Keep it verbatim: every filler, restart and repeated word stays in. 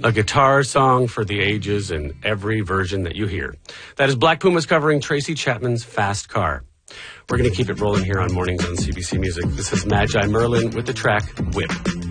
A guitar song for the ages in every version that you hear. That is Black Pumas covering Tracy Chapman's Fast Car. We're going to keep it rolling here on Mornings on C B C Music. This is Magi Merlin with the track Whip.